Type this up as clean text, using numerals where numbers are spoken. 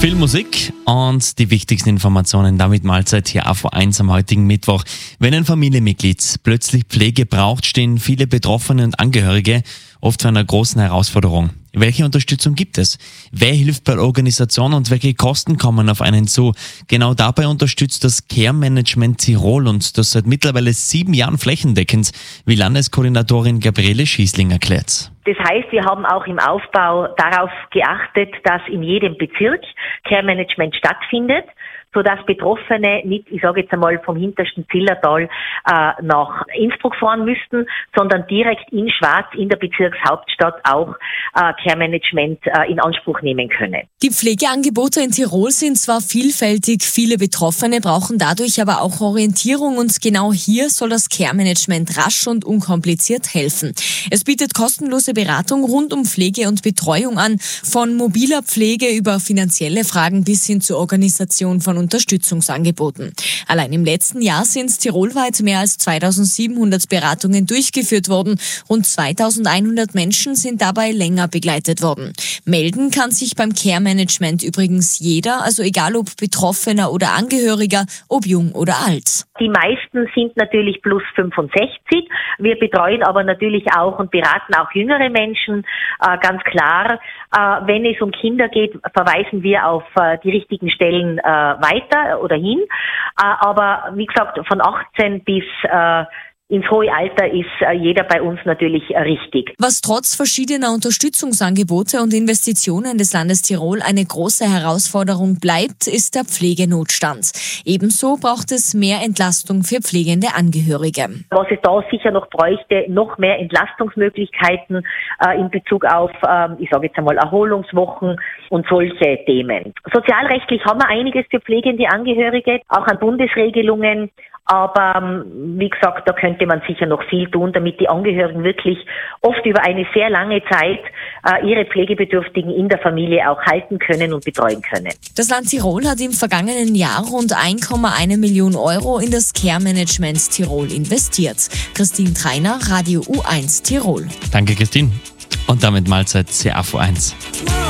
Viel Musik und die wichtigsten Informationen, damit Mahlzeit hier AV1 am heutigen Mittwoch. Wenn ein Familienmitglied plötzlich Pflege braucht, stehen viele Betroffene und Angehörige oft vor einer großen Herausforderung. Welche Unterstützung gibt es? Wer hilft bei der Organisation und welche Kosten kommen auf einen zu? Genau dabei unterstützt das Care Management Tirol und das seit mittlerweile 7 Jahren flächendeckend, wie Landeskoordinatorin Gabriele Schießling erklärt. Das heißt, wir haben auch im Aufbau darauf geachtet, dass in jedem Bezirk Care Management stattfindet, sodass Betroffene nicht, ich sage jetzt einmal, vom hintersten Zillertal nach Innsbruck fahren müssten, sondern direkt in Schwaz, in der Bezirkshauptstadt auch Care Management in Anspruch nehmen können. Die Pflegeangebote in Tirol sind zwar vielfältig, viele Betroffene brauchen dadurch aber auch Orientierung und genau hier soll das Care Management rasch und unkompliziert helfen. Es bietet kostenlose Beratung rund um Pflege und Betreuung an, von mobiler Pflege über finanzielle Fragen bis hin zur Organisation von Unterstützungsangeboten. Allein im letzten Jahr sind tirolweit mehr als 2700 Beratungen durchgeführt worden. Rund 2100 Menschen sind dabei länger begleitet worden. Melden kann sich beim Care Management übrigens jeder, also egal ob Betroffener oder Angehöriger, ob jung oder alt. Die meisten sind natürlich plus 65. Wir betreuen aber natürlich auch und beraten auch jüngere Menschen. Ganz klar, wenn es um Kinder geht, verweisen wir auf die richtigen Stellen weiter oder hin. Aber wie gesagt, von 18 bis ins hohe Alter ist jeder bei uns natürlich richtig. Was trotz verschiedener Unterstützungsangebote und Investitionen des Landes Tirol eine große Herausforderung bleibt, ist der Pflegenotstand. Ebenso braucht es mehr Entlastung für pflegende Angehörige. Was es da sicher noch bräuchte, noch mehr Entlastungsmöglichkeiten in Bezug auf, ich sage jetzt einmal, Erholungswochen und solche Themen. Sozialrechtlich haben wir einiges für pflegende Angehörige, auch an Bundesregelungen. Aber wie gesagt, da könnte man sicher noch viel tun, damit die Angehörigen wirklich oft über eine sehr lange Zeit ihre Pflegebedürftigen in der Familie auch halten können und betreuen können. Das Land Tirol hat im vergangenen Jahr rund 1,1 Million Euro in das Care Management Tirol investiert. Christine Treiner, Radio U1 Tirol. Danke, Christine. Und damit Mahlzeit CAV1.